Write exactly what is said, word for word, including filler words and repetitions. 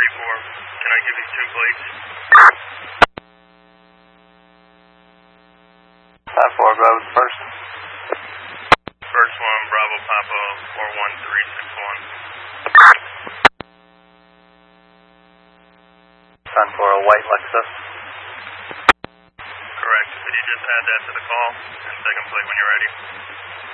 thirty-four. Can I give you two plates? five four, go with the first. First one, Bravo Papa four one three six one. Sign for a white Lexus. Correct. Could you just add that to the call and second plate when you're ready?